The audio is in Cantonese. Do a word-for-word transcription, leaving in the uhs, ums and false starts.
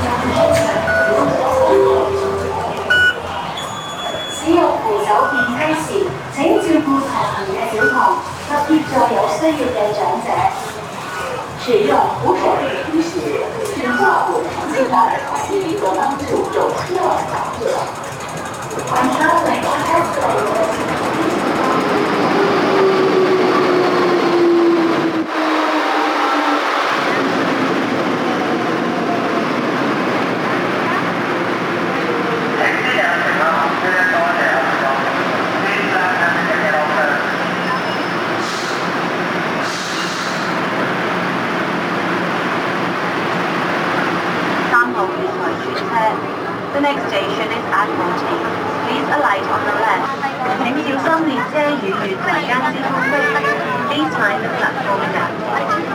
使用扶手電梯時，請照顧同行嘅小童，及協助有需要嘅長者。 使用扶手電梯時，請照顧同行的以及幫助有需要的長者。When traveling on escalators, 三號月台轉車。The next station is Admiralty. Please alight on the left. 請小心列車與月台間之空隙。Please mind the platform gap.